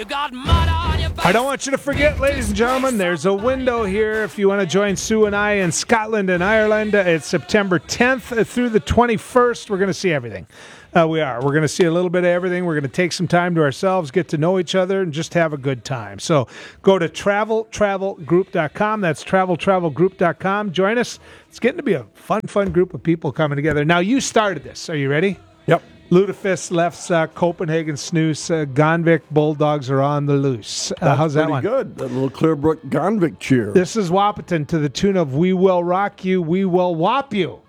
You got mud on your back. I don't want you to forget, ladies and gentlemen, there's a window here if you want to join Sue and I in Scotland and Ireland. It's September 10th through the 21st. We're going to see everything. We are. We're going to see a little bit of everything. We're going to take some time to ourselves, get to know each other, and just have a good time. So go to traveltravelgroup.com. That's traveltravelgroup.com. Join us. It's getting to be a fun group of people coming together. Now, you started this. Are you ready? Yep. Lutefisk, Lefts, Copenhagen Snooze, Gonvik Bulldogs are on the loose. How's that one? Pretty good. That little Clearbrook Gonvik cheer. This is Wahpeton to the tune of We Will Rock You, We Will Whop You.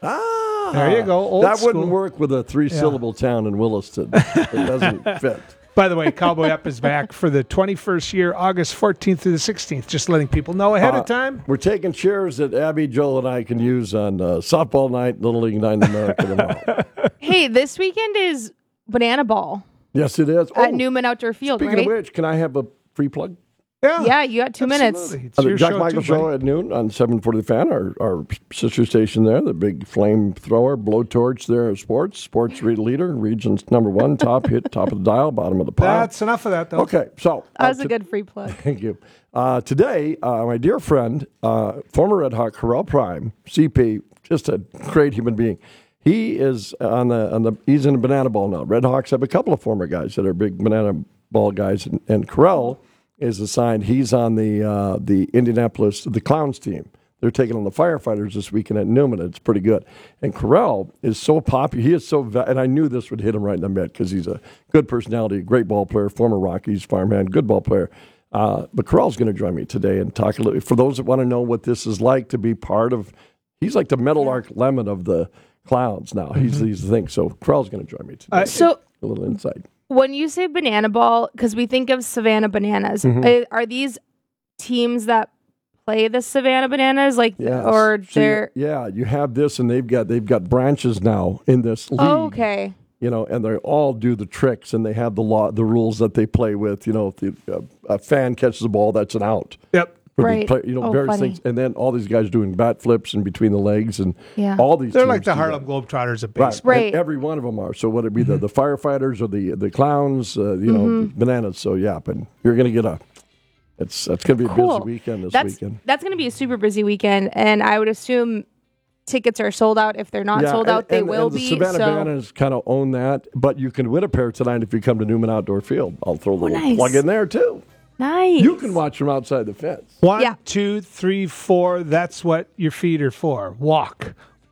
Ah. There you go. Old that school. wouldn't work with a three-syllable town in Williston. It doesn't fit. By the way, Cowboy Up is back for the 21st year, August 14th through the 16th. Just letting people know ahead of time. We're taking shares that Abby, Joel, and I can use on softball night, Little League night in America tomorrow. Hey, this weekend is Banana Ball Yes, it is. at Newman Outdoor Field, Speaking right? of which, can I have a free plug? Yeah, you got 2 minutes. Absolutely. It's The your Jack show Michael too, Show buddy. at noon on 740 The Fan, our sister station there, the big flamethrower, blowtorch there at sports leader, region's number one, top hit, top of the dial, bottom of the pile. That's enough of that, though. Okay, so. That was a good free plug. Thank you. Today, my dear friend, former Red Hawk, Corral Prime, CP, just a great human being. He is he's in the banana ball now. Red Hawks have a couple of former guys that are big banana ball guys, and Corral is assigned. He's on the Indianapolis, the Clowns team. They're taking on the Firefighters this weekend at Newman. It's pretty good. And Corral is so popular. He is so, and I knew this would hit him right in the mid because he's a good personality, great ball player, former Rockies farmhand, good ball player. But Corral's going to join me today and talk a little. For those that want to know what this is like to be part of, he's like the Meadowlark Lemon of the Clowns now. He's the thing. So Corral's going to join me today. So a little insight. when you say Banana Ball, because we think of Savannah Bananas, are these teams that play the Savannah Bananas, like, Yes. or So they're? you have this, and they've got branches now in this league. Oh, okay. You know, and they all do the tricks, and they have the rules that they play with. You know, if a fan catches the ball, that's an out. Yep. Right. Various funny. things, and then all these guys doing bat flips in between the legs, and Yeah. all these. They're teams like the do Harlem that. Globetrotters of Right. baseball. Right. And every one of them are. So whether it be the Firefighters or the Clowns, Bananas. So yeah, but you're going to get that's going to be a Cool. busy weekend this That's weekend. That's going to be a super busy weekend, and I would assume tickets are sold out. If they're not sold out, they will and be. The Savannah so Bananas kind of own that, but you can win a pair tonight if you come to Newman Outdoor Field. I'll throw a little nice. plug in there too. nice. You can watch from outside the fence. 1, Yeah. 2, 3, 4. That's what your feet are for. Walk.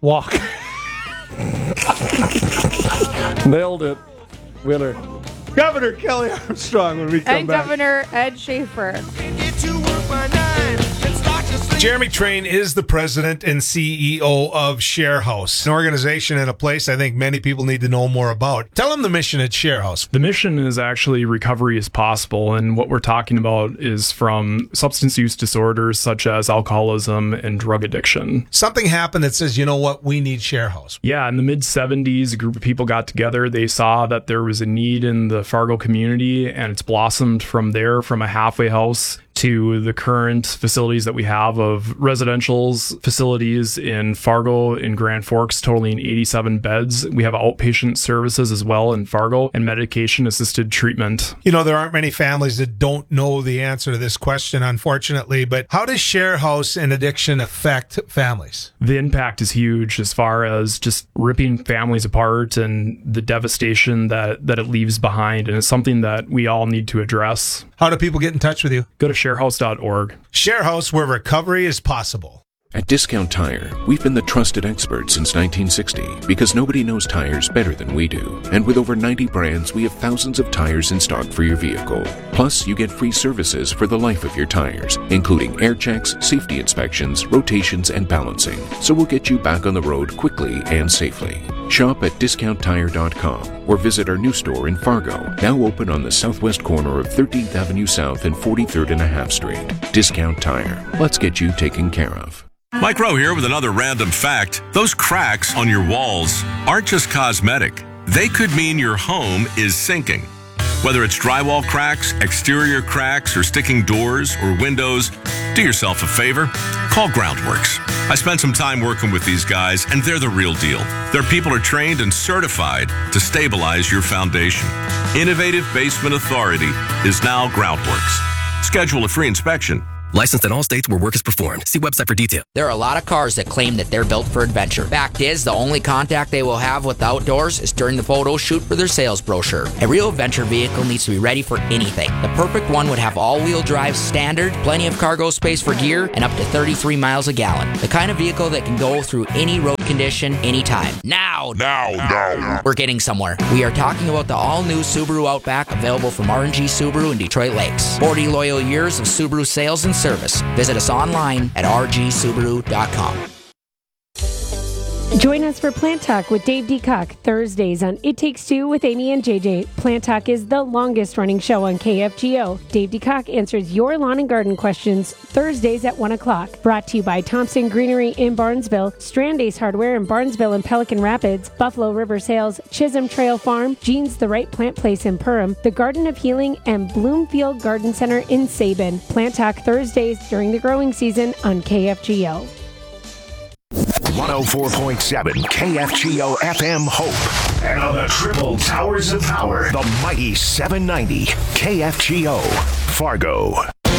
Nailed it. Winner. Governor Kelly Armstrong when we come and back. Governor Ed Schaefer. Get to work by 9 and start to sleep. Jeremy Train is the president and CEO of ShareHouse, an organization and a place I think many people need to know more about. Tell them the mission at ShareHouse. The mission is actually recovery is possible, and what we're talking about is from substance use disorders such as alcoholism and drug addiction. Something happened that says, you know what, we need ShareHouse. Yeah, in the mid-70s, a group of people got together. They saw that there was a need in the Fargo community, and it's blossomed from there, from a halfway house to the current facilities that we have of residentials facilities in Fargo, in Grand Forks, totaling 87 beds. We have outpatient services as well in Fargo and medication-assisted treatment. You know, there aren't many families that don't know the answer to this question, unfortunately, but how does ShareHouse and addiction affect families? The impact is huge as far as just ripping families apart and the devastation that it leaves behind. And it's something that we all need to address. How do people get in touch with you? Go to sharehouse.org. ShareHouse, where recovery is possible. At Discount Tire, we've been the trusted experts since 1960 because nobody knows tires better than we do. And with over 90 brands, we have thousands of tires in stock for your vehicle. Plus, you get free services for the life of your tires, including air checks, safety inspections, rotations, and balancing. So we'll get you back on the road quickly and safely. Shop at discounttire.com or visit our new store in Fargo, now open on the southwest corner of 13th Avenue South and 43rd and a half Street. Discount Tire. Let's get you taken care of. Mike Rowe here with another random fact. Those cracks on your walls aren't just cosmetic. They could mean your home is sinking. Whether it's drywall cracks, exterior cracks, or sticking doors or windows, do yourself a favor. Call Groundworks. I spent some time working with these guys, and they're the real deal. Their people are trained and certified to stabilize your foundation. Innovative Basement Authority is now Groundworks. Schedule a free inspection. Licensed in all states where work is performed. See website for detail. There are a lot of cars that claim that they're built for adventure. Fact is, the only contact they will have with the outdoors is during the photo shoot for their sales brochure. A real adventure vehicle needs to be ready for anything. The perfect one would have all-wheel drive standard, plenty of cargo space for gear, and up to 33 miles a gallon. The kind of vehicle that can go through any road condition, anytime. Now. We're getting somewhere. We are talking about the all-new Subaru Outback, available from R&G Subaru in Detroit Lakes. 40 loyal years of Subaru sales and service. Visit us online at rgsubaru.com. Join us for Plant Talk with Dave DeCock, Thursdays on It Takes Two with Amy and JJ. Plant Talk is the longest running show on KFGO. Dave DeCock answers your lawn and garden questions Thursdays at 1 o'clock. Brought to you by Thompson Greenery in Barnesville, Strand Ace Hardware in Barnesville and Pelican Rapids, Buffalo River Sales, Chisholm Trail Farm, Jean's The Right Plant Place in Perham, the Garden of Healing, and Bloomfield Garden Center in Sabin. Plant Talk Thursdays during the growing season on KFGO. 104.7 KFGO FM Hope. And on the triple towers of power, the mighty 790 KFGO Fargo.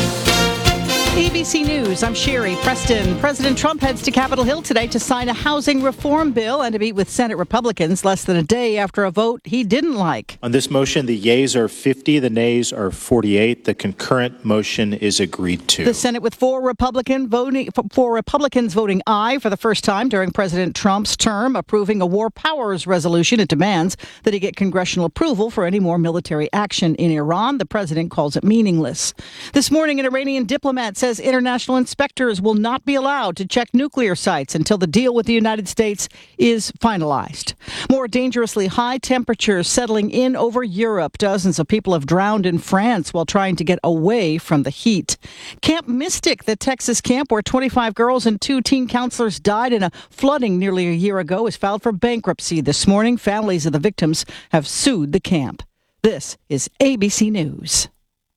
ABC News, I'm Sherry Preston. President Trump heads to Capitol Hill today to sign a housing reform bill and to meet with Senate Republicans less than a day after a vote he didn't like. On this motion, the yeas are 50, the nays are 48. The concurrent motion is agreed to. The Senate with four Republicans voting aye for the first time during President Trump's term, approving a war powers resolution. It demands that he get congressional approval for any more military action in Iran. The president calls it meaningless. This morning, an Iranian diplomat says international inspectors will not be allowed to check nuclear sites until the deal with the United States is finalized. More dangerously high temperatures settling in over Europe. Dozens of people have drowned in France while trying to get away from the heat. Camp Mystic, the Texas camp where 25 girls and 2 teen counselors died in a flooding nearly a year ago, is filed for bankruptcy this morning. Families of the victims have sued the camp. This is ABC News.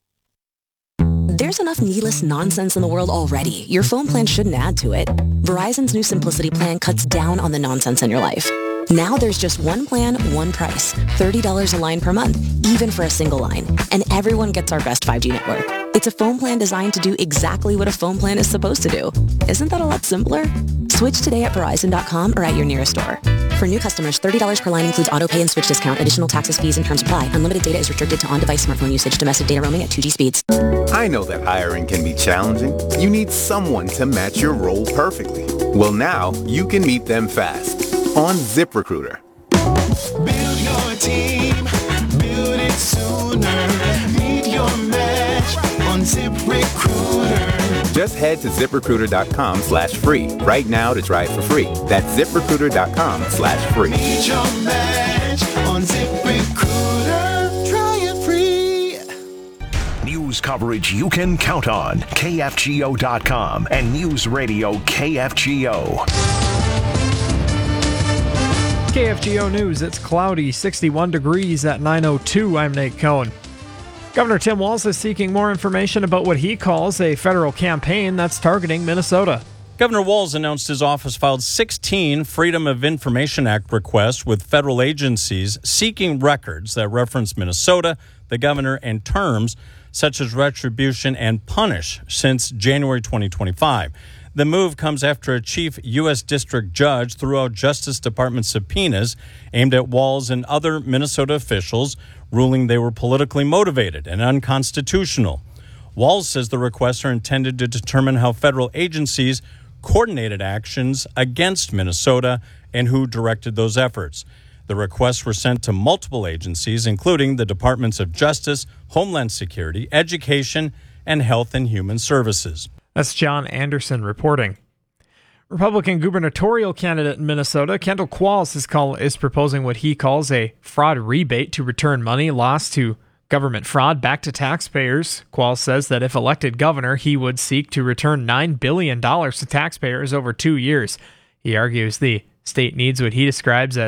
There's enough needless nonsense in the world already. Your phone plan shouldn't add to it. Verizon's new Simplicity plan cuts down on the nonsense in your life. Now there's just one plan, one price. $30 a line per month, even for a single line. And everyone gets our best 5G network. It's a phone plan designed to do exactly what a phone plan is supposed to do. Isn't that a lot simpler? Switch today at Verizon.com or at your nearest store. For new customers, $30 per line includes auto pay and switch discount. Additional taxes, fees, and terms apply. Unlimited data is restricted to on-device smartphone usage. Domestic data roaming at 2G speeds. I know that hiring can be challenging. You need someone to match your role perfectly. Well, now you can meet them fast on ZipRecruiter. Build your team, build it sooner. Meet your match on ZipRecruiter. Just head to ZipRecruiter.com/free right now to try it for free. That's ZipRecruiter.com/free. Meet your match on ZipRecruiter. Try it free. News coverage you can count on. KFGO.com and News Radio KFGO. KFGO News, it's cloudy, 61 degrees at 9:02. I'm Nate Cohn. Governor Tim Walz is seeking more information about what he calls a federal campaign that's targeting Minnesota. Governor Walz announced his office filed 16 Freedom of Information Act requests with federal agencies seeking records that reference Minnesota, the governor, and terms such as retribution and punish since January 2025. The move comes after a chief U.S. district judge threw out Justice Department subpoenas aimed at Walz and other Minnesota officials, ruling they were politically motivated and unconstitutional. Walz says the requests are intended to determine how federal agencies coordinated actions against Minnesota and who directed those efforts. The requests were sent to multiple agencies, including the Departments of Justice, Homeland Security, Education, and Health and Human Services. That's John Anderson reporting. Republican gubernatorial candidate in Minnesota, Kendall Qualls, is proposing what he calls a fraud rebate to return money lost to government fraud back to taxpayers. Qualls says that if elected governor, he would seek to return $9 billion to taxpayers over 2 years. He argues the state needs what he describes as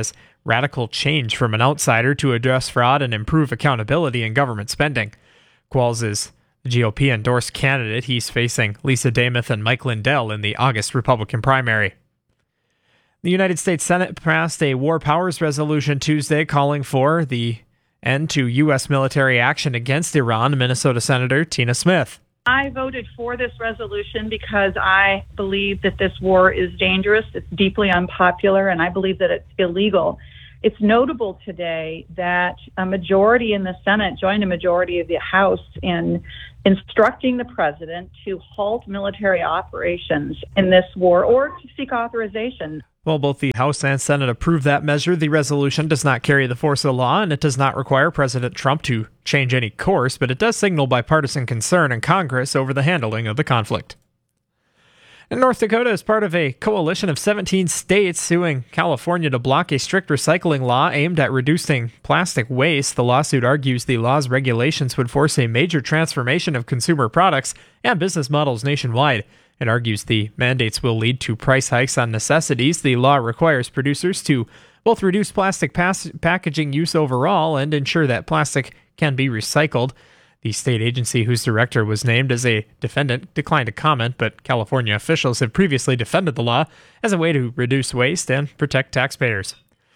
radical change from an outsider to address fraud and improve accountability in government spending. Qualls is the GOP-endorsed candidate. He's facing Lisa Damuth and Mike Lindell in the August Republican primary. The United States Senate passed a war powers resolution Tuesday calling for the end to U.S. military action against Iran. Minnesota Senator Tina Smith. I voted for this resolution because I believe that this war is dangerous, it's deeply unpopular, and I believe that it's illegal. It's notable today that a majority in the Senate joined a majority of the House in instructing the president to halt military operations in this war or to seek authorization. Well, both the House and Senate approved that measure. The resolution does not carry the force of law, and it does not require President Trump to change any course, but it does signal bipartisan concern in Congress over the handling of the conflict. And North Dakota is part of a coalition of 17 states suing California to block a strict recycling law aimed at reducing plastic waste. The lawsuit argues the law's regulations would force a major transformation of consumer products and business models nationwide. It argues the mandates will lead to price hikes on necessities. The law requires producers to both reduce plastic packaging use overall and ensure that plastic can be recycled. The state agency whose director was named as a defendant declined to comment, but California officials have previously defended the law as a way to reduce waste and protect taxpayers.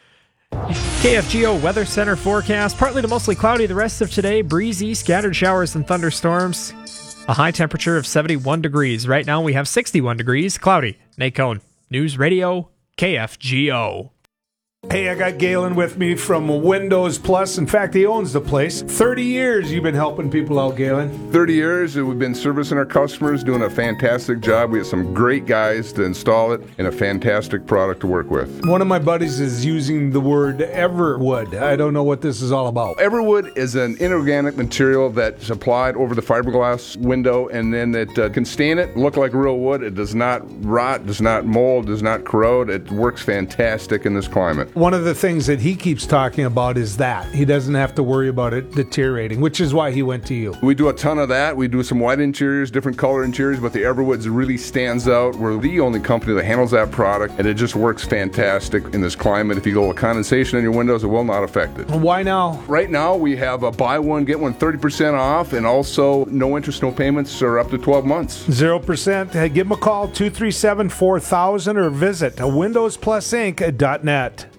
KFGO Weather Center forecast, partly to mostly cloudy the rest of today, breezy, scattered showers and thunderstorms. A high temperature of 71 degrees. Right now we have 61 degrees, cloudy. Nate Cohn, News Radio, KFGO. Hey, I got Galen with me from Windows Plus. In fact, he owns the place. 30 years you've been helping people out, Galen. 30 years we've been servicing our customers, doing a fantastic job. We have some great guys to install it and a fantastic product to work with. One of my buddies is using the word Everwood. I don't know what this is all about. Everwood is an inorganic material that's applied over the fiberglass window, and then it can stain it, look like real wood. It does not rot, does not mold, does not corrode. It works fantastic in this climate. One of the things that he keeps talking about is that he doesn't have to worry about it deteriorating, which is why he went to you. We do a ton of that. We do some white interiors, different color interiors, but the Everwoods really stands out. We're the only company that handles that product, and it just works fantastic in this climate. If you go with condensation in your windows, it will not affect it. Why now? Right now, we have a buy one, get one 30% off, and also no interest, no payments, or up to 12 months. 0%. Hey, give him a call, 237-4000, or visit windowsplusinc.net.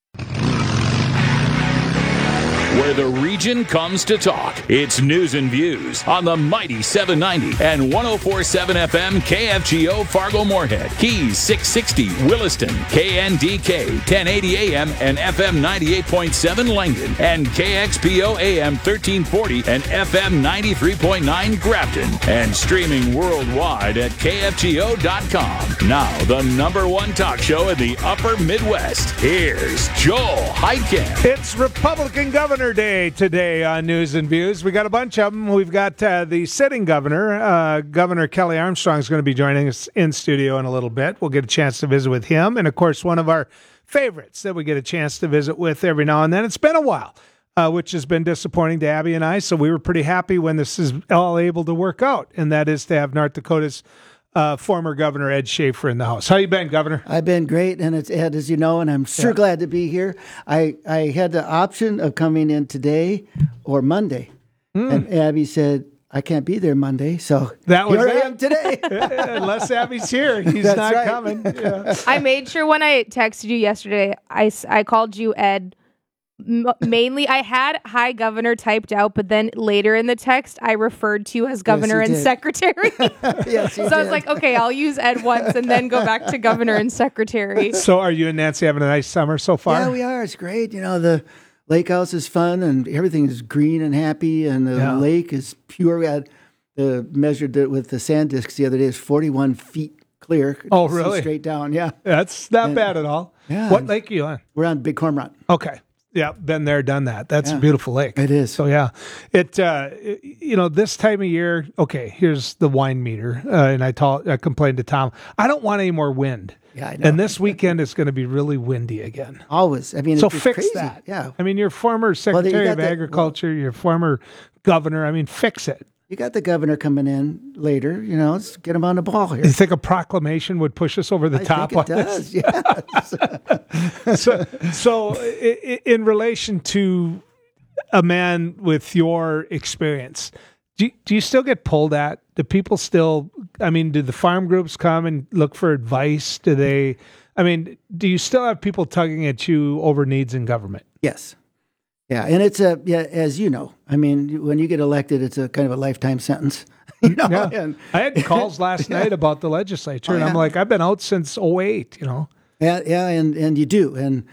Where the region comes to talk. It's News and Views on the mighty 790 and 104.7 FM KFGO Fargo-Moorhead, Keys 660 Williston, KNDK 1080 AM and FM 98.7 Langdon, and KXPO AM 1340 and FM 93.9 Grafton, and streaming worldwide at KFGO.com. Now, the number one talk show in the upper Midwest. Here's Joel Heitkamp. It's Republican Governor Day today on News and Views. We got a bunch of them. We've got the sitting governor, Governor Kelly Armstrong, is going to be joining us in studio in a little bit. We'll get a chance to visit with him. And, of course, one of our favorites that we get a chance to visit with every now and then. It's been a while, which has been disappointing to Abby and I, so we were pretty happy when this is all able to work out, and that is to have North Dakota's former Governor Ed Schaefer in the house. How you been, Governor? I've been great, and it's Ed, as you know, and I'm sure glad to be here. I had the option of coming in today or Monday, and Abby said, I can't be there Monday, so that was here I am today. Unless Abby's here, he's That's not right. coming. Yeah. I made sure when I texted you yesterday, I called you Ed. Mainly, I had "Hi Governor" typed out, but then later in the text, I referred to you as Governor and Secretary. Yes, so I was like, okay, I'll use Ed once and then go back to Governor and Secretary. So are you and Nancy having a nice summer so far? Yeah, we are. It's great. You know, the lake house is fun, and everything is green and happy, and the lake is pure. We had measured it with the sand discs the other day. It's 41 feet clear. Oh, really? Straight down, yeah. That's not bad at all. Yeah. What lake are you on? We're on Big Cormorant. Okay. Yeah, been there, done that. That's a beautiful lake. It is. So yeah, this time of year. Okay, here's the wine meter, and I complained to Tom. I don't want any more wind. Yeah, I know. And this weekend it's going to be really windy again. Always. I mean, so it's fix crazy. that. Yeah. I mean, your former Secretary of Agriculture, your former governor. I mean, fix it. you got the governor coming in later. Let's get him on the ball here. You think a proclamation would push us over the top? I think it does. Yes. So, in relation to a man with your experience, do you still get pulled at? Do people still? I mean, do the farm groups come and look for advice? Do they? I mean, do you still have people tugging at you over needs in government? Yes. Yeah, and it's as you know, I mean, when you get elected, it's a kind of a lifetime sentence. Yeah. And, I had calls last night about the legislature, and I'm like, I've been out since 2008. Yeah, and you do, and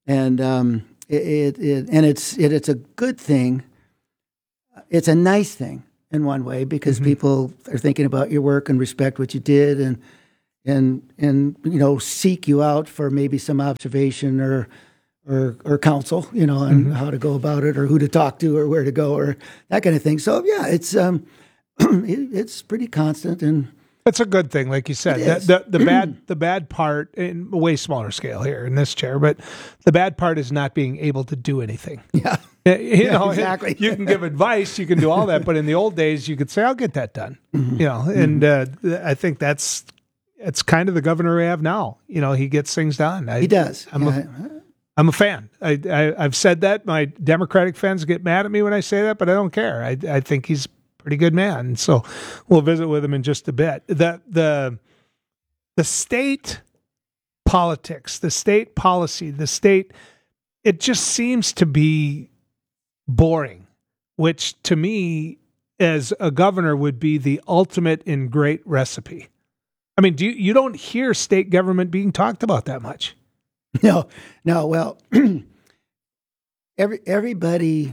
it's a good thing. It's a nice thing in one way because people are thinking about your work and respect what you did, and seek you out for maybe some observation or counsel, on how to go about it or who to talk to or where to go or that kind of thing. So yeah, it's it's pretty constant, and it's a good thing, like you said. The bad part, in a way smaller scale here in this chair, but the bad part is not being able to do anything. Yeah, exactly. You can give advice, you can do all that, but in the old days, you could say, "I'll get that done." And I think it's kind of the governor we have now. He gets things done. He does. I'm a fan. I've said that. My Democratic fans get mad at me when I say that, but I don't care. I think he's a pretty good man. So we'll visit with him in just a bit. The state politics, the state policy, it just seems to be boring, which to me, as a governor, would be the ultimate in great recipe. I mean, you don't hear state government being talked about that much. No. Well, everybody,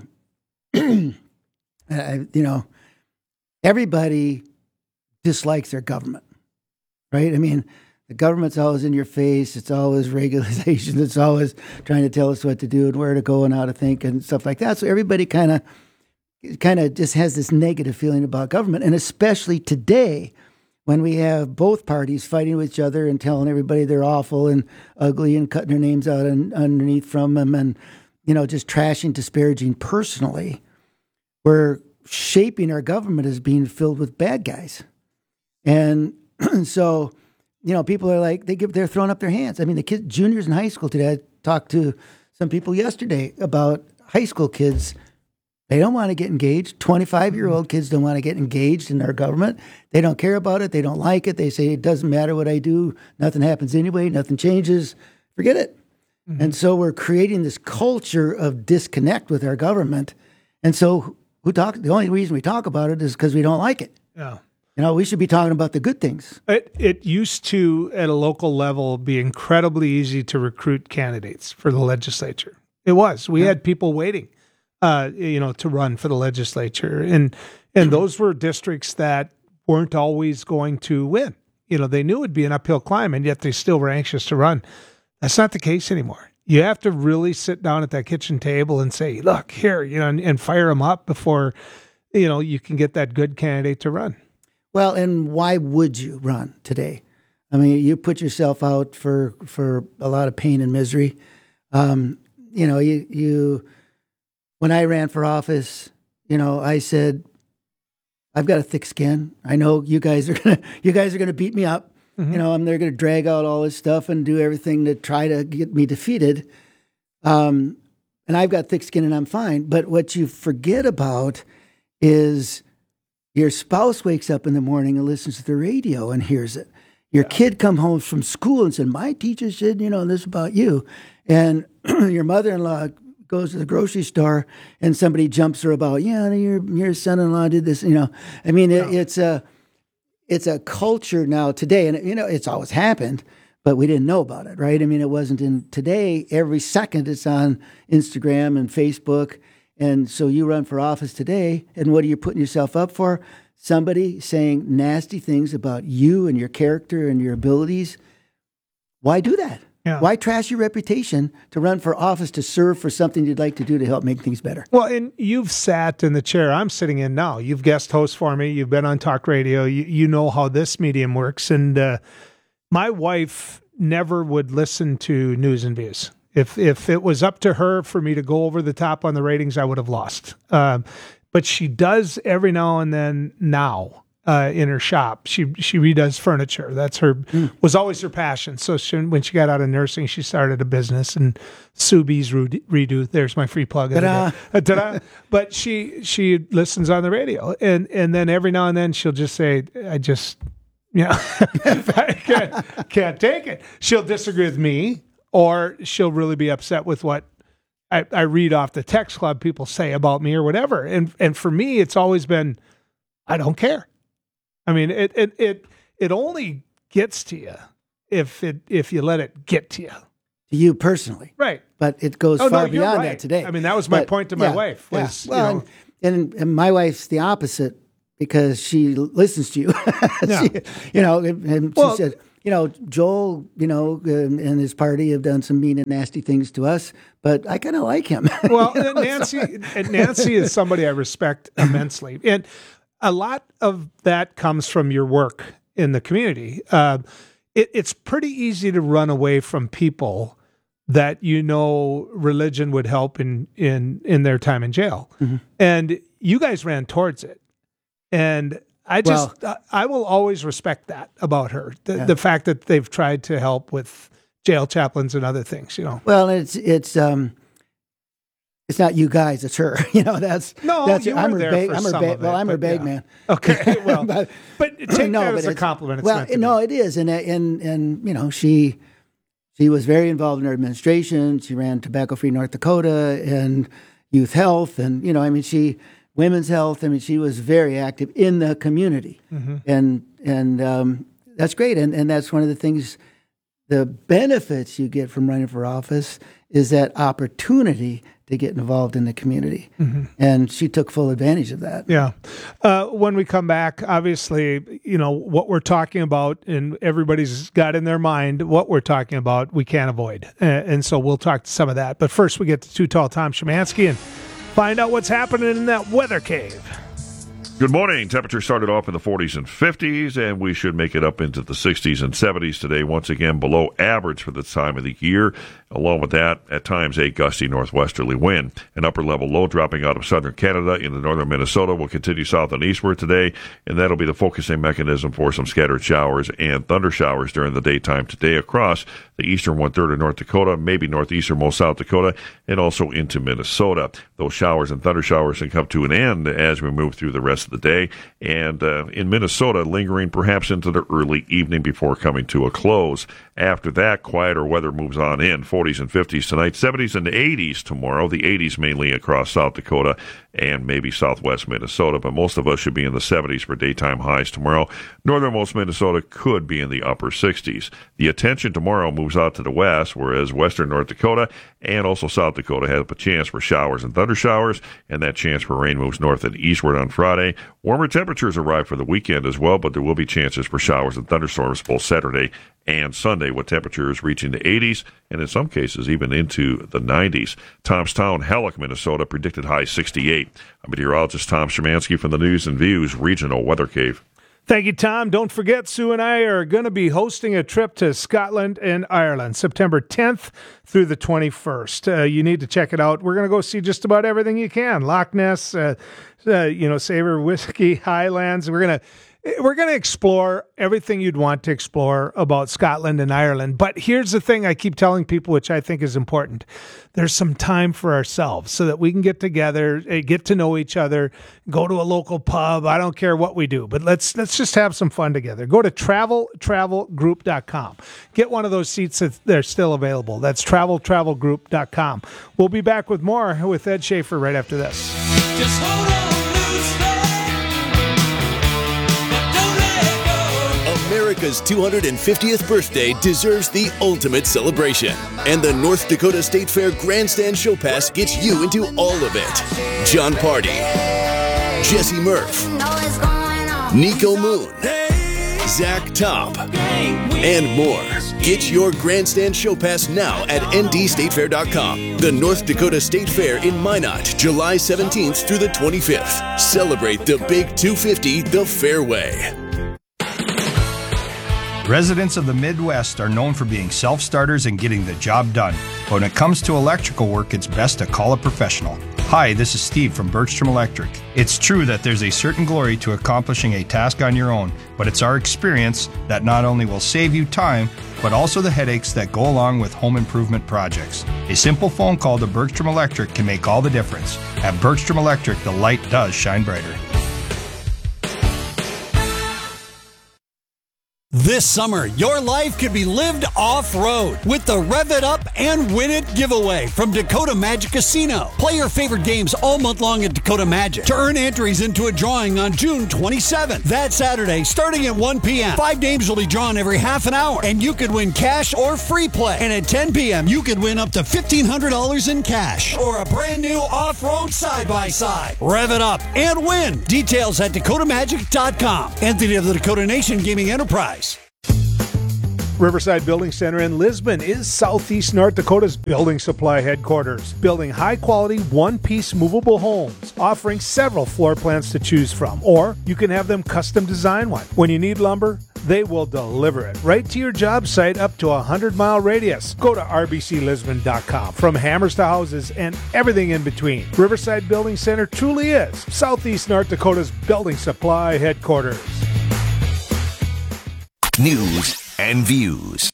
everybody dislikes their government, right? I mean, the government's always in your face. It's always regulations. It's always trying to tell us what to do and where to go and how to think and stuff like that. So everybody kind of just has this negative feeling about government, and especially today, when we have both parties fighting with each other and telling everybody they're awful and ugly and cutting their names out underneath from them and, just trashing, disparaging personally, we're shaping our government as being filled with bad guys. And so, people are like, they're throwing up their hands. I mean, the kids, juniors in high school today, I talked to some people yesterday about high school kids. They don't want to get engaged. 25-year-old kids don't want to get engaged in our government. They don't care about it. They don't like it. They say, it doesn't matter what I do. Nothing happens anyway. Nothing changes. Forget it. Mm-hmm. And so we're creating this culture of disconnect with our government. And so the only reason we talk about it is because we don't like it. Yeah. We should be talking about the good things. It used to, at a local level, be incredibly easy to recruit candidates for the legislature. It was. We had people waiting. To run for the legislature. And those were districts that weren't always going to win. They knew it'd be an uphill climb, and yet they still were anxious to run. That's not the case anymore. You have to really sit down at that kitchen table and say, look, here, and fire them up before, you can get that good candidate to run. Well, and why would you run today? I mean, you put yourself out for a lot of pain and misery. When I ran for office, I said, I've got a thick skin. I know you guys are gonna beat me up. Mm-hmm. They're gonna drag out all this stuff and do everything to try to get me defeated. And I've got thick skin and I'm fine. But what you forget about is your spouse wakes up in the morning and listens to the radio and hears it. Your kid come home from school and said, my teacher said, this about you. And your mother-in-law goes to the grocery store and somebody jumps her about, your son-in-law did this, I mean, it's a culture now today, and it's always happened, but we didn't know about it, right? I mean, it wasn't in today. Every second it's on Instagram and Facebook. And so you run for office today, and what are you putting yourself up for? Somebody saying nasty things about you and your character and your abilities. Why do that? Yeah. Why trash your reputation to run for office to serve for something you'd like to do to help make things better? Well, and you've sat in the chair I'm sitting in now. You've guest host for me. You've been on talk radio. You know how this medium works. And my wife never would listen to News and Views. If it was up to her for me to go over the top on the ratings, I would have lost. but she does every now and then now in her shop. She redoes furniture. That's was always her passion. So when she got out of nursing, she started a business, and Subi's Redo. There's my free plug. Ta-da. But she listens on the radio, and then every now and then she'll just say, I just, I can't take it. She'll disagree with me, or she'll really be upset with what I read off the text club people say about me or whatever. And for me, it's always been, I don't care. I mean, it only gets to you if you let it get to you. To you personally. Right. But it goes far beyond that today. I mean, that was my point to my wife. Was, Well, and my wife's the opposite because she listens to you. She said, Joel, and his party have done some mean and nasty things to us, but I kind of like him. Well, Nancy is somebody I respect immensely. And a lot of that comes from your work in the community. It's pretty easy to run away from people that religion would help in their time in jail. Mm-hmm. And you guys ran towards it. And I will always respect that about her. The fact that they've tried to help with jail chaplains and other things, Well, it's not you guys, it's her. That's I'm her bag man. Okay, well, but take that as a compliment. It is, and she was very involved in her administration. She ran Tobacco Free North Dakota and youth health, and women's health. I mean, she was very active in the community, and that's great. And that's one of the things, the benefits you get from running for office is that opportunity to get involved in the community. Mm-hmm. And she took full advantage of that. Yeah. When we come back, obviously, what we're talking about, and everybody's got in their mind what we're talking about, we can't avoid. And so we'll talk to some of that. But first, we get to Too Tall Tom Szymanski and find out what's happening in that weather cave. Good morning. Temperatures started off in the 40s and 50s, and we should make it up into the 60s and 70s today, once again below average for this time of the year. Along with that, at times, a gusty northwesterly wind. An upper-level low dropping out of southern Canada into northern Minnesota will continue south and eastward today, and that'll be the focusing mechanism for some scattered showers and thunder showers during the daytime today across the eastern one-third of North Dakota, maybe northeasternmost South Dakota, and also into Minnesota. Those showers and thunder showers can come to an end as we move through the rest of the day, and in Minnesota, lingering perhaps into the early evening before coming to a close. After that, quieter weather moves on in. 40s and 50s tonight, 70s and 80s tomorrow. The 80s mainly across South Dakota and maybe southwest Minnesota, but most of us should be in the 70s for daytime highs tomorrow. Northernmost Minnesota could be in the upper 60s. The attention tomorrow moves out to the west, whereas western North Dakota and also South Dakota have a chance for showers and thunder showers, and that chance for rain moves north and eastward on Friday. Warmer temperatures arrive for the weekend as well, but there will be chances for showers and thunderstorms both Saturday and Sunday, with temperatures reaching the 80s and in some cases even into the 90s. Thomastown, Halleck, Minnesota, predicted high 68. I'm meteorologist Tom Szymanski from the News and Views Regional Weather Cave. Thank you, Tom. Don't forget, Sue and I are going to be hosting a trip to Scotland and Ireland, September 10th through the 21st. You need to check it out. We're going to go see just about everything you can. Loch Ness, Sabre Whiskey, Highlands. We're going to explore everything you'd want to explore about Scotland and Ireland. But here's the thing I keep telling people, which I think is important. There's some time for ourselves so that we can get together, get to know each other, go to a local pub. I don't care what we do, but let's just have some fun together. Go to travelgroup.com. Get one of those seats that they're still available. That's travelgroup.com. We'll be back with more with Ed Schaefer right after this. Just hold on. America's 250th birthday deserves the ultimate celebration, and the North Dakota State Fair Grandstand Show Pass gets you into all of it. John Party, Jesse Murph, Nico Moon, Zach Top, and more. Get your Grandstand Show Pass now at ndstatefair.com. The North Dakota State Fair in Minot, July 17th through the 25th. Celebrate the Big 250 the Fairway. Residents of the Midwest are known for being self-starters and getting the job done. But when it comes to electrical work, it's best to call a professional. Hi, this is Steve from Bergstrom Electric. It's true that there's a certain glory to accomplishing a task on your own, but it's our experience that not only will save you time, but also the headaches that go along with home improvement projects. A simple phone call to Bergstrom Electric can make all the difference. At Bergstrom Electric, the light does shine brighter. This summer, your life could be lived off-road with the Rev It Up and Win It giveaway from Dakota Magic Casino. Play your favorite games all month long at Dakota Magic to earn entries into a drawing on June 27th. That Saturday, starting at 1 p.m., 5 games will be drawn every half an hour, and you could win cash or free play. And at 10 p.m., you could win up to $1,500 in cash or a brand new off-road side-by-side. Rev it up and win. Details at dakotamagic.com. Entity of the Dakota Nation Gaming Enterprise. Riverside Building Center in Lisbon is Southeast North Dakota's building supply headquarters, building high-quality, one-piece movable homes, offering several floor plans to choose from, or you can have them custom design one. When you need lumber, they will deliver it right to your job site up to a 100-mile radius. Go to rbclisbon.com. From hammers to houses and everything in between, Riverside Building Center truly is Southeast North Dakota's building supply headquarters. News and views.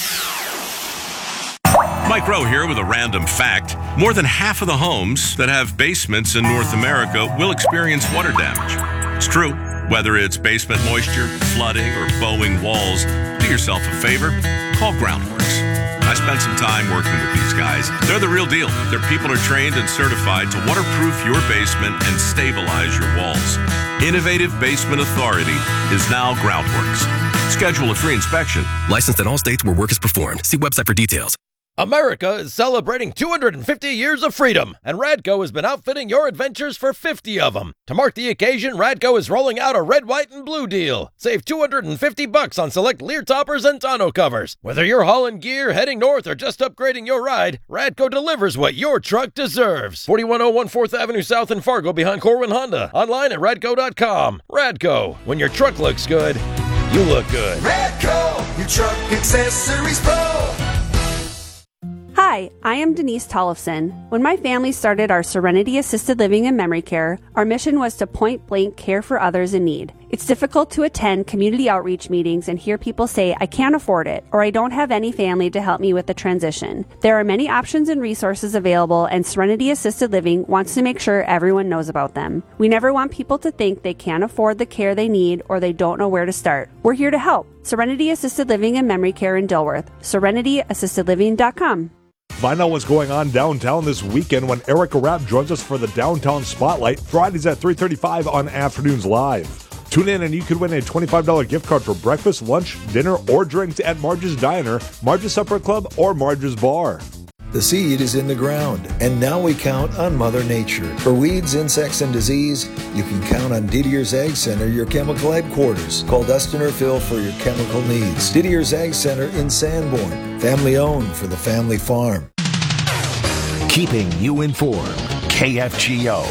Mike Rowe here with a random fact. More than half of the homes that have basements in North America will experience water damage. It's true. Whether it's basement moisture, flooding, or bowing walls, do yourself a favor. Call Groundworks. I spent some time working with these guys. They're the real deal. Their people are trained and certified to waterproof your basement and stabilize your walls. Innovative Basement Authority is now Groundworks. Schedule a free inspection. Licensed in all states where work is performed. See website for details. America is celebrating 250 years of freedom, and Radco has been outfitting your adventures for 50 of them. To mark the occasion, Radco is rolling out a red, white, and blue deal. Save $250 on select Lear toppers and tonneau covers. Whether you're hauling gear, heading north, or just upgrading your ride, Radco delivers what your truck deserves. 4101 4th Avenue South in Fargo behind Corwin Honda. Online at radco.com. Radco, when your truck looks good, you look good. Radco, your truck accessories pro. Hi, I am Denise Tollefson. When my family started our Serenity Assisted Living and Memory Care, our mission was to point blank care for others in need. It's difficult to attend community outreach meetings and hear people say, I can't afford it, or I don't have any family to help me with the transition. There are many options and resources available, and Serenity Assisted Living wants to make sure everyone knows about them. We never want people to think they can't afford the care they need or they don't know where to start. We're here to help. Serenity Assisted Living and Memory Care in Dilworth. SerenityAssistedLiving.com. Find out what's going on downtown this weekend when Erica Rapp joins us for the Downtown Spotlight, Fridays at 3:35 on Afternoons Live. Tune in and you could win a $25 gift card for breakfast, lunch, dinner, or drinks at Marge's Diner, Marge's Supper Club, or Marge's Bar. The seed is in the ground, and now we count on Mother Nature. For weeds, insects, and disease, you can count on Didier's Ag Center, your chemical headquarters. Call Dustin or Phil for your chemical needs. Didier's Ag Center in Sanborn, family owned for the family farm. Keeping you informed. KFGO.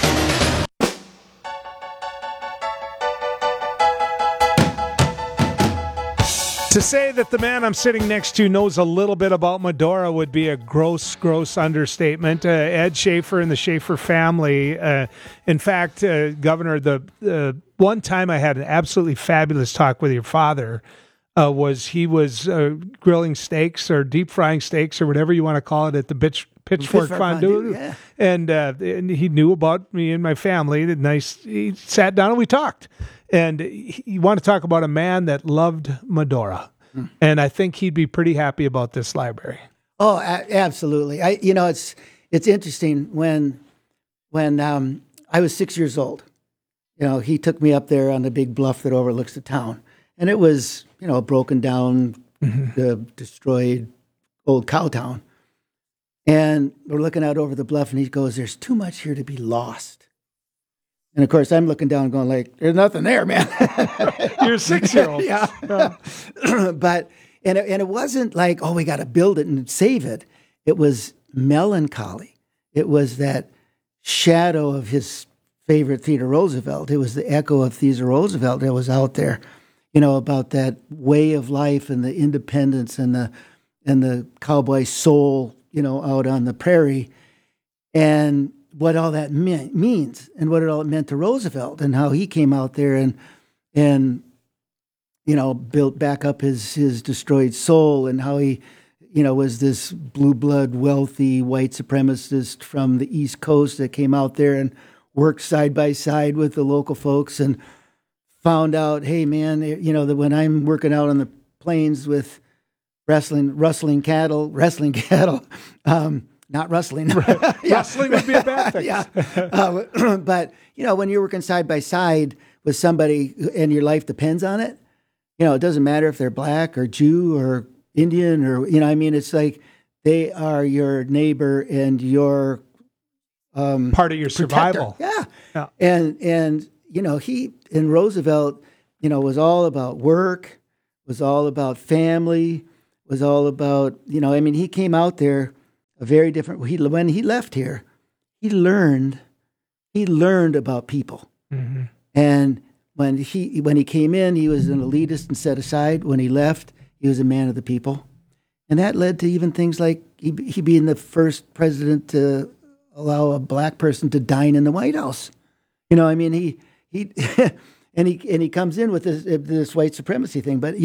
To say that the man I'm sitting next to knows a little bit about Medora would be a gross understatement. Ed Schaefer and the Schaefer family. In fact, Governor, the one time I had an absolutely fabulous talk with your father was he was grilling steaks or deep frying steaks or whatever you want to call it at the Pitchfork Fondue. Yeah. And he knew about me and my family. He sat down and we talked. And you want to talk about a man that loved Medora. And I think he'd be pretty happy about this library. Oh, absolutely. It's interesting when I was 6 years old. He took me up there on the big bluff that overlooks the town. And it was, a broken down, destroyed old cow town. And we're looking out over the bluff and he goes, there's too much here to be lost. And of course, I'm looking down, going like, "There's nothing there, man." You're a 6-year-old, yeah. But it wasn't like, "Oh, we got to build it and save it." It was melancholy. It was that shadow of his favorite Theodore Roosevelt. It was the echo of Theodore Roosevelt that was out there, about that way of life and the independence and the cowboy soul, out on the prairie. And what all that means and what it all meant to Roosevelt and how he came out there and built back up his destroyed soul, and how he, was this blue blood, wealthy white supremacist from the East Coast that came out there and worked side by side with the local folks and found out, hey man, that when I'm working out on the plains with rustling cattle, not rustling. Rustling would be a bad thing. Yeah. But, when you're working side by side with somebody and your life depends on it, it doesn't matter if they're black or Jew or Indian or, it's like they are your neighbor and your part of your survival. Yeah. And he in Roosevelt, was all about work, was all about family, was all about, he came out there a very different, when he left here, he learned about people. Mm-hmm. And when he came in, he was an elitist and set aside. When he left, he was a man of the people. And that led to even things like he being the first president to allow a black person to dine in the White House. He and he comes in with this white supremacy thing, but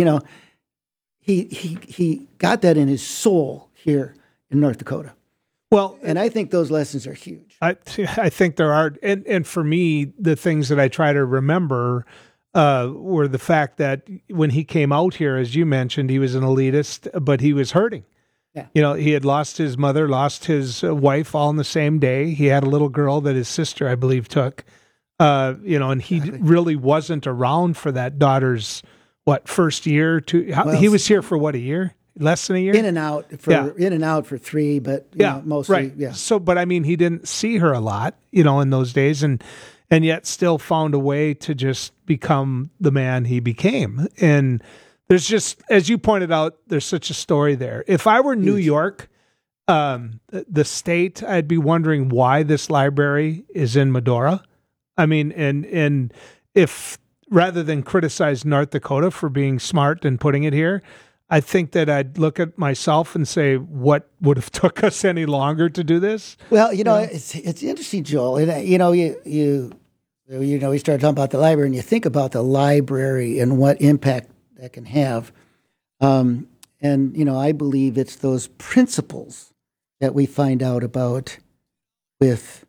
he got that in his soul here in North Dakota. Well, and I think those lessons are huge. I think there are, and for me, the things that I try to remember were the fact that when he came out here, as you mentioned, he was an elitist, but he was hurting. Yeah. He had lost his mother, lost his wife all in the same day. He had a little girl that his sister, I believe, took. And he really wasn't around for that daughter's first year. He was here for a year? Less than a year? In and out for 3, but mostly. Right. Yeah. So, but he didn't see her a lot, in those days, and yet still found a way to just become the man he became. And there's just, as you pointed out, there's such a story there. If I were New York, the state, I'd be wondering why this library is in Medora. And if rather than criticize North Dakota for being smart and putting it here, I think that I'd look at myself and say, what would have took us any longer to do this? Well, it's interesting, Joel. And, you start talking about the library and you think about the library and what impact that can have. And, I believe it's those principles that we find out about with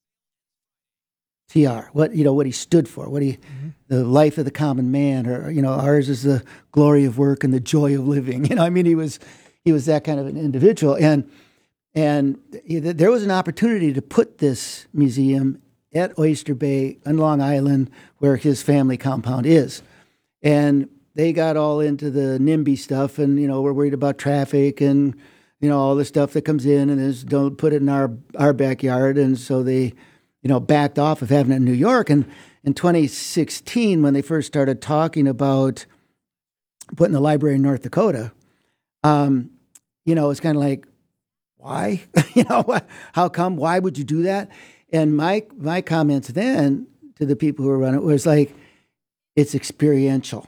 TR, what he stood for, the life of the common man, or ours is the glory of work and the joy of living. He was that kind of an individual, and there was an opportunity to put this museum at Oyster Bay on Long Island, where his family compound is, and they got all into the NIMBY stuff, and we're worried about traffic and all the stuff that comes in, and don't put it in our backyard, and so they backed off of having it in New York. And in 2016, when they first started talking about putting the library in North Dakota, it's kind of like, why? How come? Why would you do that? And my comments then to the people who were running it was like, it's experiential.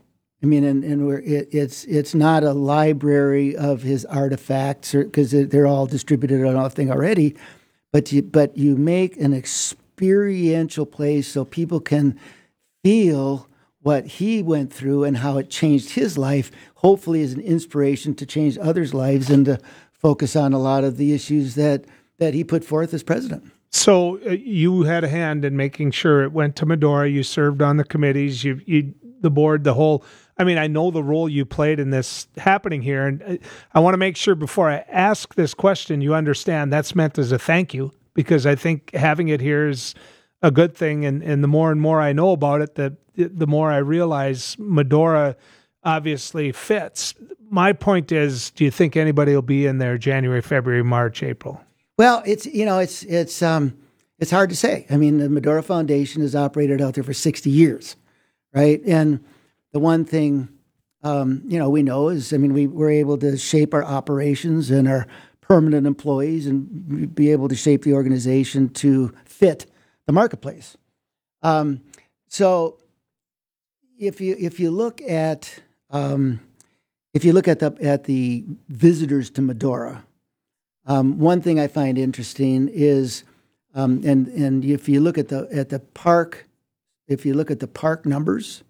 It's not a library of his artifacts, because they're all distributed on a thing already, but you make an experiential place so people can feel what he went through and how it changed his life, hopefully as an inspiration to change others' lives and to focus on a lot of the issues that he put forth as president. So you had a hand in making sure it went to Medora. You served on the committees, the board, the whole. I know the role you played in this happening here, and I want to make sure before I ask this question, you understand that's meant as a thank you, because I think having it here is a good thing, and the more and more I know about it, the more I realize Medora obviously fits. My point is, do you think anybody will be in there January, February, March, April? Well, it's hard to say. The Medora Foundation has operated out there for 60 years, right? And the one thing, we know is, we were able to shape our operations and our permanent employees and be able to shape the organization to fit the marketplace. So if you look at the visitors to Medora, one thing I find interesting is And if you look at the park, numbers,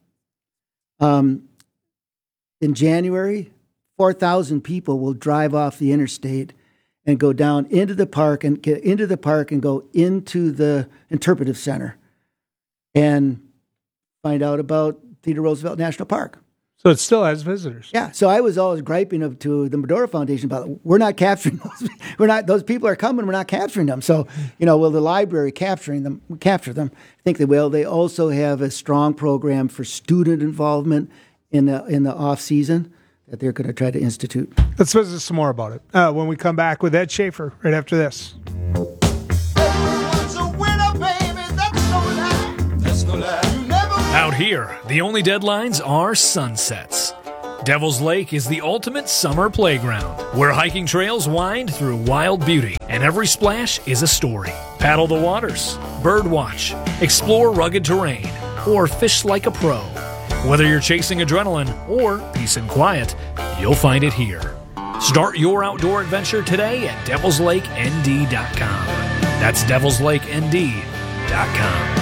in January, 4,000 people will drive off the interstate and go down into the park and get into the park and go into the interpretive center and find out about Theodore Roosevelt National Park. So it still has visitors. Yeah. So I was always griping to the Medora Foundation about, we're not capturing those. Those people are coming. We're not capturing them. So, will the library capture them? I think they will. They also have a strong program for student involvement in the off season that they're going to try to institute. Let's visit some more about it when we come back with Ed Schaefer right after this. Out here, the only deadlines are sunsets. Devil's Lake is the ultimate summer playground, where hiking trails wind through wild beauty, and every splash is a story. Paddle the waters, bird watch, explore rugged terrain, or fish like a pro. Whether you're chasing adrenaline or peace and quiet, you'll find it here. Start your outdoor adventure today at devilslakend.com. That's devilslakend.com.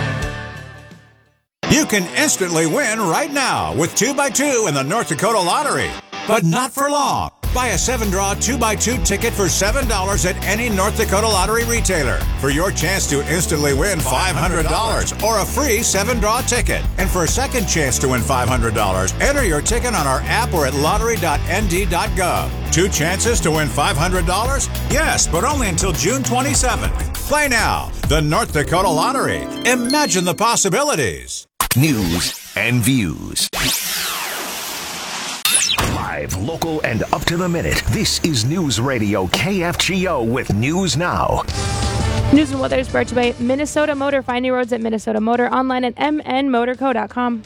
You can instantly win right now with 2x2 in the North Dakota Lottery. But not for long. Buy a 7-draw 2x2 ticket for $7 at any North Dakota Lottery retailer for your chance to instantly win $500 or a free 7-draw ticket. And for a second chance to win $500, enter your ticket on our app or at lottery.nd.gov. 2 chances to win $500? Yes, but only until June 27th. Play now. The North Dakota Lottery. Imagine the possibilities. News and views. Live, local, and up to the minute. This is News Radio KFGO with News Now. News and weather is brought to you by Minnesota Motor. Find your roads at Minnesota Motor, online at mnmotorco.com.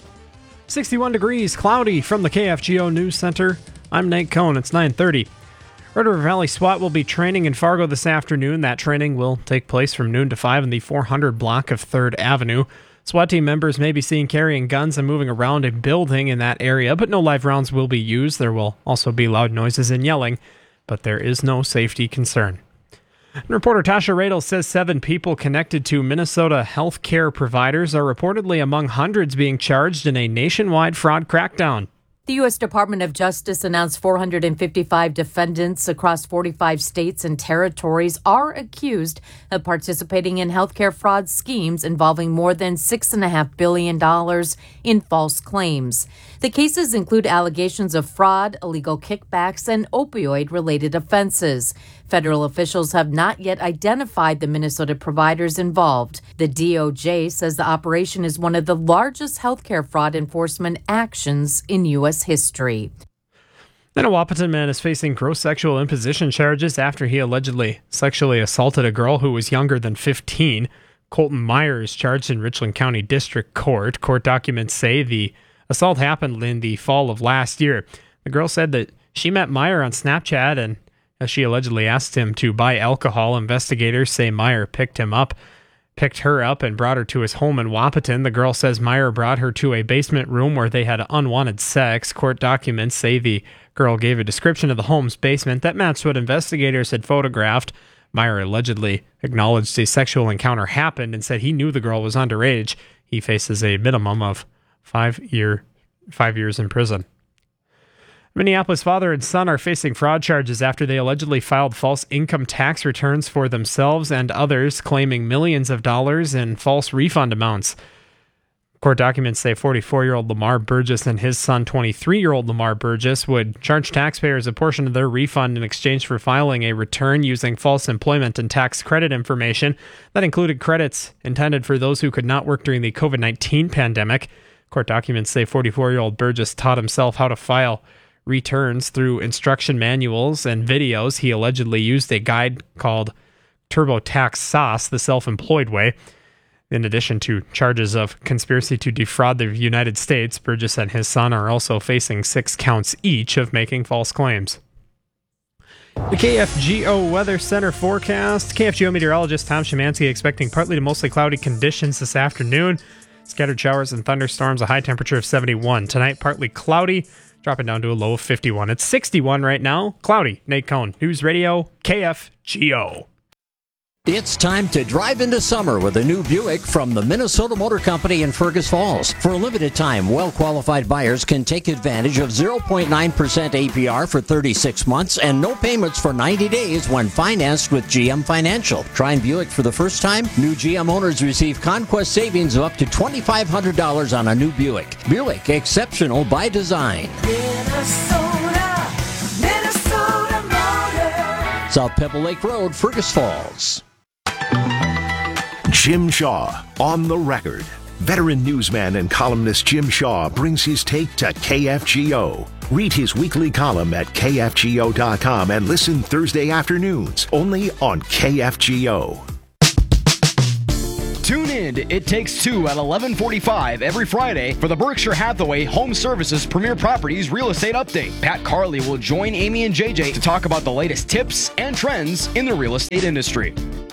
61 degrees, cloudy from the KFGO News Center. I'm Nate Cohn. It's 9:30. Red River Valley SWAT will be training in Fargo this afternoon. That training will take place from noon to 5 in the 400 block of 3rd Avenue. SWAT team members may be seen carrying guns and moving around a building in that area, but no live rounds will be used. There will also be loud noises and yelling, but there is no safety concern. And reporter Tasha Radel says 7 people connected to Minnesota health care providers are reportedly among hundreds being charged in a nationwide fraud crackdown. The U.S. Department of Justice announced 455 defendants across 45 states and territories are accused of participating in healthcare fraud schemes involving more than $6.5 billion in false claims. The cases include allegations of fraud, illegal kickbacks, and opioid-related offenses. Federal officials have not yet identified the Minnesota providers involved. The DOJ says the operation is one of the largest healthcare fraud enforcement actions in U.S. history. Then a Wahpeton man is facing gross sexual imposition charges after he allegedly sexually assaulted a girl who was younger than 15. Colton Meyer is charged in Richland County District Court. Court documents say the assault happened in the fall of last year. The girl said that she met Meyer on Snapchat and she allegedly asked him to buy alcohol. Investigators say Meyer picked her up and brought her to his home in Wahpeton. The girl says Meyer brought her to a basement room where they had unwanted sex. Court documents say the girl gave a description of the home's basement that matched what investigators had photographed. Meyer allegedly acknowledged a sexual encounter happened and said he knew the girl was underage. He faces a minimum of 5 years in prison. Minneapolis father and son are facing fraud charges after they allegedly filed false income tax returns for themselves and others, claiming millions of dollars in false refund amounts. Court documents say 44-year-old Lamar Burgess and his son, 23-year-old Lamar Burgess, would charge taxpayers a portion of their refund in exchange for filing a return using false employment and tax credit information that included credits intended for those who could not work during the COVID-19 pandemic. Court documents say 44-year-old Burgess taught himself how to file returns through instruction manuals and videos. He allegedly used a guide called TurboTax Sauce, the self-employed way. In addition to charges of conspiracy to defraud the United States, Burgess and his son are also facing 6 counts each of making false claims. The KFGO Weather Center forecast. KFGO meteorologist Tom Szymanski expecting partly to mostly cloudy conditions this afternoon. Scattered showers and thunderstorms, a high temperature of 71. Tonight, partly cloudy, dropping down to a low of 51. It's 61 right now. Cloudy. Nate Cohn, News Radio, KFGO. It's time to drive into summer with a new Buick from the Minnesota Motor Company in Fergus Falls. For a limited time, well-qualified buyers can take advantage of 0.9% APR for 36 months and no payments for 90 days when financed with GM Financial. Trying Buick for the first time? New GM owners receive conquest savings of up to $2,500 on a new Buick. Buick, exceptional by design. Minnesota Motor. South Pebble Lake Road, Fergus Falls. Jim Shaw on the record. Veteran newsman and columnist Jim Shaw brings his take to KFGO. Read his weekly column at KFGO.com and listen Thursday afternoons only on KFGO. Tune in to It Takes Two at 11:45 every Friday for the Berkshire Hathaway Home Services Premier Properties Real Estate Update. Pat Carley will join Amy and JJ to talk about the latest tips and trends in the real estate industry.